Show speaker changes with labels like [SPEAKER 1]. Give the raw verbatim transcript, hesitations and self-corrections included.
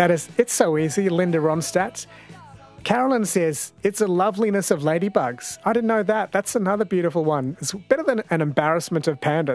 [SPEAKER 1] That is, it's so easy, Linda Ronstadt. Carolyn says, it's a loveliness of ladybugs. I didn't know that. That's another beautiful one. It's better than an embarrassment of pandas.